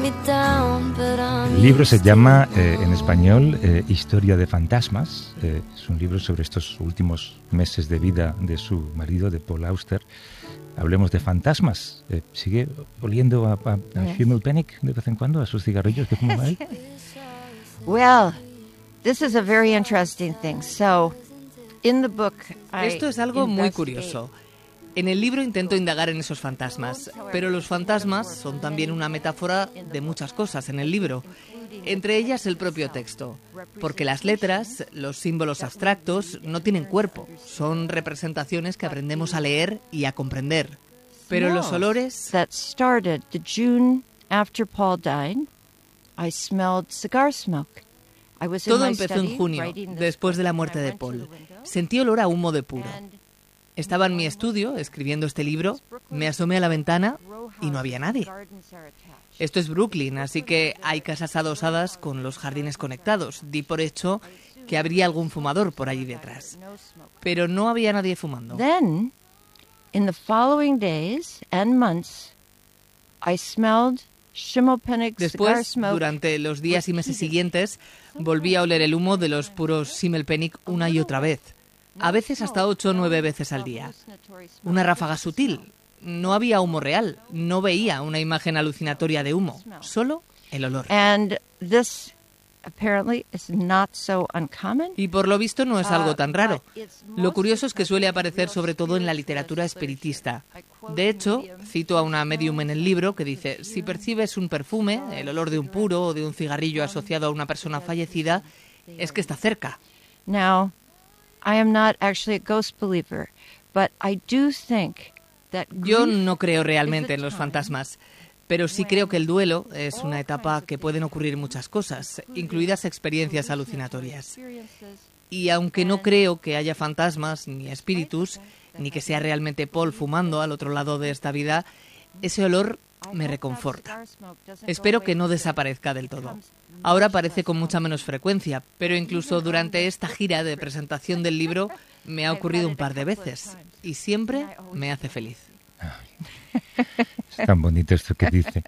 El libro se llama, en español, Historia de fantasmas. Es un libro sobre estos últimos meses de vida de su marido, de Paul Auster. Hablemos de fantasmas. ¿Sigue oliendo a Schimmelpenninck de vez en cuando, a sus cigarrillos que fuma él? Well, this is a very interesting thing. So, in the book, Esto es algo muy curioso. En el libro intento indagar en esos fantasmas, pero los fantasmas son también una metáfora de muchas cosas en el libro, entre ellas el propio texto, porque las letras, los símbolos abstractos, no tienen cuerpo, son representaciones que aprendemos a leer y a comprender. Pero los olores... That started the June after Paul died, I smelled cigar smoke. Todo empezó en junio, después de la muerte de Paul. Sentí olor a humo de puro. Estaba en mi estudio escribiendo este libro, me asomé a la ventana y no había nadie. Esto es Brooklyn, así que hay casas adosadas con los jardines conectados. Di por hecho que habría algún fumador por allí detrás. Pero no había nadie fumando. Then, in the following days and months, I smelled Schimmelpenninck cigar Después, smoke. durante los días y meses siguientes, volví a oler el humo de los puros Schimmelpenninck una y otra vez. A veces hasta 8 o 9 veces al día. Una ráfaga sutil. No había humo real. No veía una imagen alucinatoria de humo. Solo el olor. And this apparently is not so uncommon. Y por lo visto no es algo tan raro. Lo curioso es que suele aparecer sobre todo en la literatura espiritista. De hecho, cito a una medium en el libro que dice: si percibes un perfume, el olor de un puro o de un cigarrillo asociado a una persona fallecida, es que está cerca. Now, I am not actually a ghost believer, but I do think that Yo no creo realmente en los fantasmas, pero sí creo que el duelo es una etapa que pueden ocurrir muchas cosas, incluidas experiencias alucinatorias. Y aunque no creo que haya fantasmas ni espíritus, ni que sea realmente Paul fumando al otro lado de esta vida, ese olor me reconforta. Espero que no desaparezca del todo. Ahora aparece con mucha menos frecuencia, pero incluso durante esta gira de presentación del libro me ha ocurrido un par de veces y siempre me hace feliz. Es tan bonito esto que dice.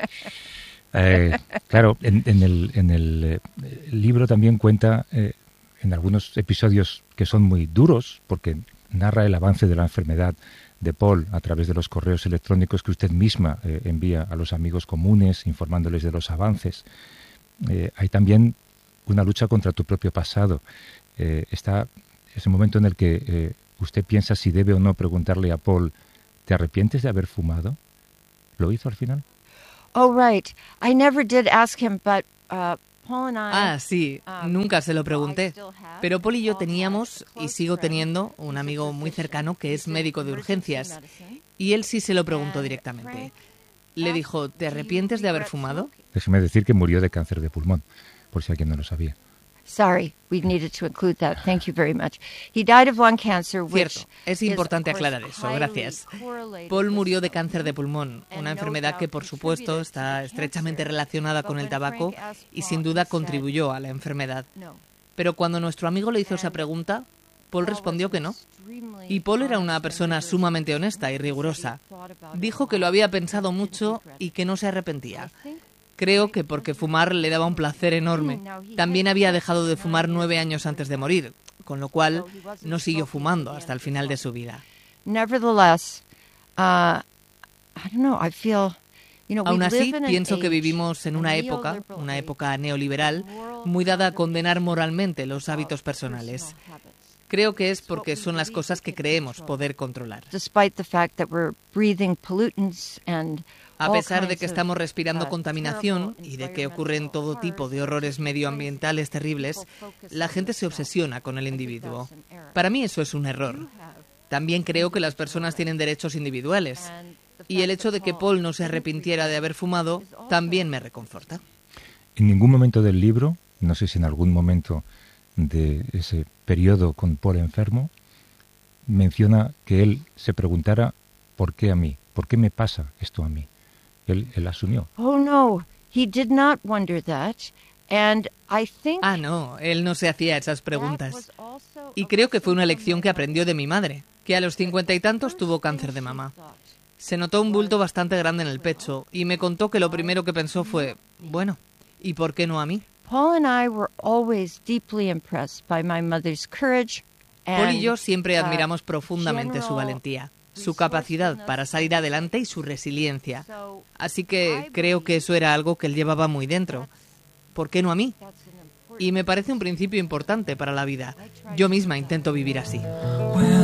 Claro, en el libro también cuenta en algunos episodios que son muy duros, porque narra el avance de la enfermedad de Paul a través de los correos electrónicos que usted misma envía a los amigos comunes, informándoles de los avances. Hay también una lucha contra tu propio pasado. Está ese momento en el que usted piensa si debe o no preguntarle a Paul: ¿te arrepientes de haber fumado? ¿Lo hizo al final? Oh, right. I never did ask him, but Paul and I... Sí, nunca se lo pregunté. Pero Paul y yo teníamos, y sigo teniendo, un amigo muy cercano que es médico de urgencias. Y él sí se lo preguntó directamente. Le dijo: ¿te arrepientes de haber fumado? Déjeme decir que murió de cáncer de pulmón, por si alguien no lo sabía. Sorry, we needed to include that. Thank you very much. He died of lung cancer, which Cierto, es importante aclarar eso, gracias. Paul murió de cáncer de pulmón, una enfermedad que, por supuesto, está estrechamente relacionada con el tabaco y sin duda contribuyó a la enfermedad. Pero cuando nuestro amigo le hizo esa pregunta, Paul respondió que no. Y Paul era una persona sumamente honesta y rigurosa. Dijo que lo había pensado mucho y que no se arrepentía. Creo que porque fumar le daba un placer enorme. También había dejado de fumar 9 años antes de morir, con lo cual no siguió fumando hasta el final de su vida. Nevertheless, I don't know, I feel... Aún así, pienso que vivimos en una época neoliberal, muy dada a condenar moralmente los hábitos personales. Creo que es porque son las cosas que creemos poder controlar. A pesar de que estamos respirando contaminación y de que ocurren todo tipo de horrores medioambientales terribles, la gente se obsesiona con el individuo. Para mí eso es un error. También creo que las personas tienen derechos individuales. Y el hecho de que Paul no se arrepintiera de haber fumado también me reconforta. En ningún momento del libro, no sé si en algún momento de ese periodo con Paul enfermo, menciona que él se preguntara: ¿por qué a mí? ¿Por qué me pasa esto a mí? Él asumió. Oh, no, he did not wonder that. And I think... no, él no se hacía esas preguntas. Y creo que fue una lección que aprendió de mi madre, que a los 50 y tantos tuvo cáncer de mama. Se notó un bulto bastante grande en el pecho y me contó que lo primero que pensó fue, bueno, ¿y por qué no a mí? Paul and I were always deeply impressed by my mother's courage Paul y yo siempre admiramos profundamente su valentía, su capacidad para salir adelante y su resiliencia. Así que creo que eso era algo que él llevaba muy dentro. ¿Por qué no a mí? Y me parece un principio importante para la vida. Yo misma intento vivir así.